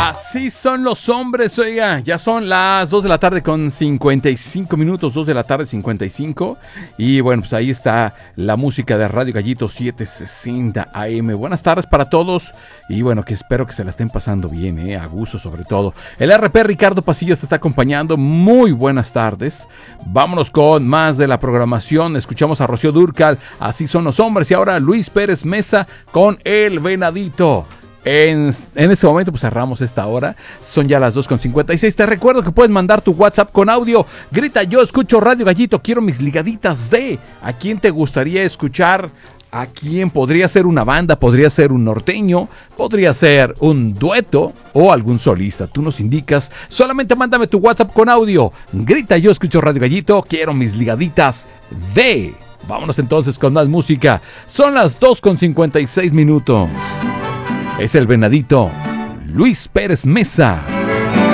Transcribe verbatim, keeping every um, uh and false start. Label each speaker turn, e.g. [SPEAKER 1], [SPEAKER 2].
[SPEAKER 1] Así son los hombres, oiga, ya son las dos de la tarde con cincuenta y cinco minutos, dos de la tarde cincuenta y cinco, y bueno, pues ahí está la música de Radio Gallito setecientos sesenta A M. Buenas tardes para todos, y bueno, que espero que se la estén pasando bien, eh, a gusto sobre todo. El R P Ricardo Pasillas te está acompañando, muy buenas tardes. Vámonos con más de la programación, escuchamos a Rocío Dúrcal, Así son los hombres, y ahora Luis Pérez Mesa con El Venadito. En, en este momento pues cerramos esta hora. Son ya las dos con cincuenta y seis. Te recuerdo que puedes mandar tu WhatsApp con audio. Grita: yo escucho Radio Gallito, quiero mis ligaditas de. ¿A quién te gustaría escuchar? ¿A quién? Podría ser una banda, podría ser un norteño, podría ser un dueto o algún solista. Tú nos indicas. Solamente mándame tu WhatsApp con audio. Grita: yo escucho Radio Gallito, quiero mis ligaditas de. Vámonos entonces con más música. Son las dos con cincuenta y seis minutos. Es El Venadito, Luis Pérez Mesa.